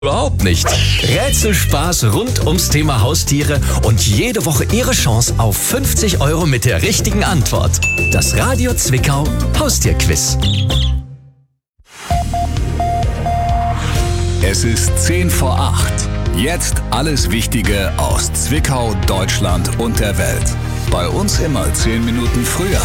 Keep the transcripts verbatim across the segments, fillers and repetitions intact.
Überhaupt nicht. Rätselspaß rund ums Thema Haustiere und jede Woche Ihre Chance auf fünfzig Euro mit der richtigen Antwort. Das Radio Zwickau Haustierquiz. Es ist zehn vor acht. Jetzt alles Wichtige aus Zwickau, Deutschland und der Welt. Bei uns immer zehn Minuten früher.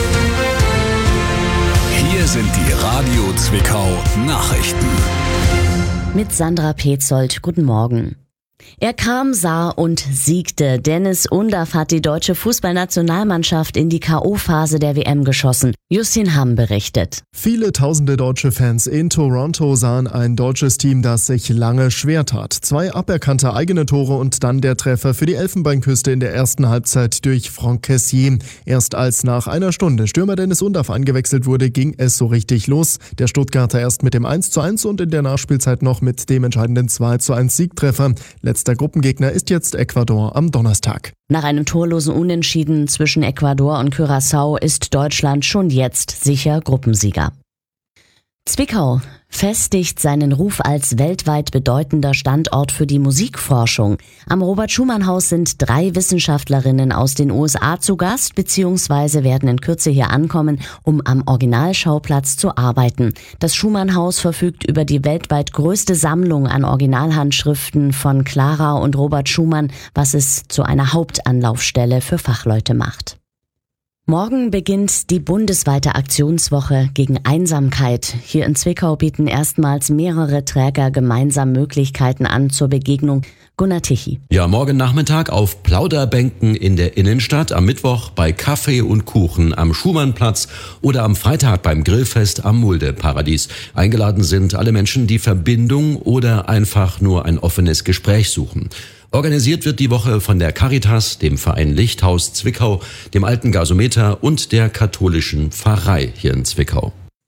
Hier sind die Radio Zwickau Nachrichten. Mit Sandra Petzold, guten Morgen. Er kam, sah und siegte. Dennis Undaff hat die deutsche Fußballnationalmannschaft in die K O-Phase der W M geschossen. Justin Hamm berichtet. Viele tausende deutsche Fans in Toronto sahen ein deutsches Team, das sich lange schwer tat. Zwei aberkannte eigene Tore und dann der Treffer für die Elfenbeinküste in der ersten Halbzeit durch Franck Kessié. Erst als nach einer Stunde Stürmer Dennis Undaff eingewechselt wurde, ging es so richtig los. Der Stuttgarter erst mit dem eins zu eins und in der Nachspielzeit noch mit dem entscheidenden zwei zu eins Siegtreffer. Letzter Gruppengegner ist jetzt Ecuador am Donnerstag. Nach einem torlosen Unentschieden zwischen Ecuador und Curaçao ist Deutschland schon jetzt sicher Gruppensieger. Zwickau festigt seinen Ruf als weltweit bedeutender Standort für die Musikforschung. Am Robert-Schumann-Haus sind drei Wissenschaftlerinnen aus den U S A zu Gast bzw. werden in Kürze hier ankommen, um am Originalschauplatz zu arbeiten. Das Schumann-Haus verfügt über die weltweit größte Sammlung an Originalhandschriften von Clara und Robert Schumann, was es zu einer Hauptanlaufstelle für Fachleute macht. Morgen beginnt die bundesweite Aktionswoche gegen Einsamkeit. Hier in Zwickau bieten erstmals mehrere Träger gemeinsam Möglichkeiten an zur Begegnung. Gunnar Tichy. Ja, morgen Nachmittag auf Plauderbänken in der Innenstadt, am Mittwoch bei Kaffee und Kuchen am Schumannplatz oder am Freitag beim Grillfest am Mulde-Paradies. Eingeladen sind alle Menschen, die Verbindung oder einfach nur ein offenes Gespräch suchen. Organisiert wird die Woche von der Caritas, dem Verein Lichthaus Zwickau, dem Alten Gasometer und der katholischen Pfarrei hier in Zwickau.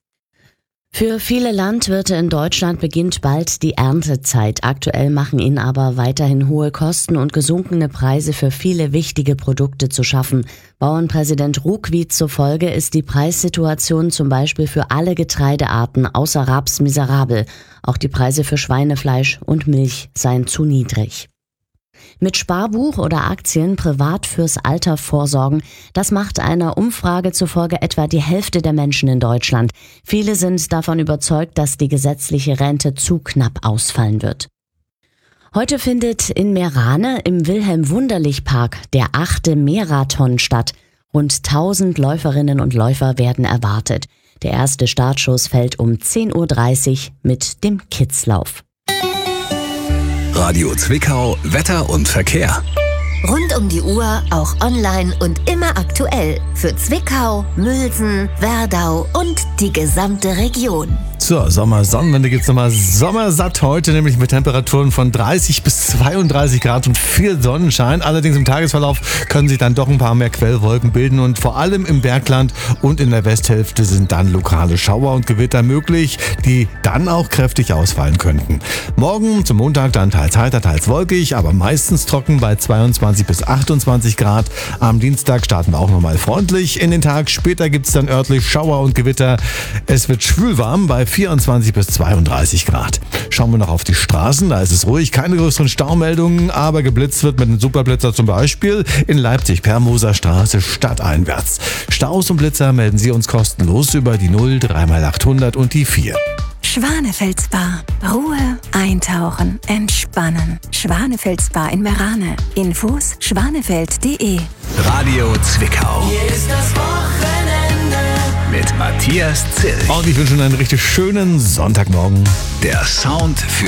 Für viele Landwirte in Deutschland beginnt bald die Erntezeit. Aktuell machen ihnen aber weiterhin hohe Kosten und gesunkene Preise für viele wichtige Produkte zu schaffen. Bauernpräsident Ruckwied zufolge ist die Preissituation zum Beispiel für alle Getreidearten außer Raps miserabel. Auch die Preise für Schweinefleisch und Milch seien zu niedrig. Mit Sparbuch oder Aktien privat fürs Alter vorsorgen, das macht einer Umfrage zufolge etwa die Hälfte der Menschen in Deutschland. Viele sind davon überzeugt, dass die gesetzliche Rente zu knapp ausfallen wird. Heute findet in Meerane im Wilhelm-Wunderlich-Park der achte Marathon statt. Rund tausend Läuferinnen und Läufer werden erwartet. Der erste Startschuss fällt um zehn Uhr dreißig mit dem Kitzlauf. Radio Zwickau, Wetter und Verkehr. Rund um die Uhr, auch online und immer aktuell. Für Zwickau, Mülsen, Werdau und die gesamte Region. So, Sommersonnenwende gibt's nochmal sommersatt heute, nämlich mit Temperaturen von dreißig bis zweiunddreißig Grad und viel Sonnenschein. Allerdings im Tagesverlauf können sich dann doch ein paar mehr Quellwolken bilden und vor allem im Bergland und in der Westhälfte sind dann lokale Schauer und Gewitter möglich, die dann auch kräftig ausfallen könnten. Morgen zum Montag dann teils heiter, teils wolkig, aber meistens trocken bei zweiundzwanzig bis achtundzwanzig Grad. Am Dienstag starten wir auch nochmal freundlich in den Tag. Später gibt's dann örtlich Schauer und Gewitter. Es wird schwülwarm bei vierundzwanzig bis zweiunddreißig Grad. Schauen wir noch auf die Straßen, da ist es ruhig, keine größeren Staumeldungen, aber geblitzt wird mit einem Superblitzer zum Beispiel in Leipzig, Permoser Straße, stadteinwärts. Staus und Blitzer melden Sie uns kostenlos über die null drei mal achthundert und die vier. Schwanefeld Spa. Ruhe, eintauchen, entspannen. Schwanefeld Spa in Meerane. Infos schwanefeld punkt de. Radio Zwickau. Hier ist das Wochenende. Mit Matthias Zill. Und ich wünsche Ihnen einen richtig schönen Sonntagmorgen. Der Sound für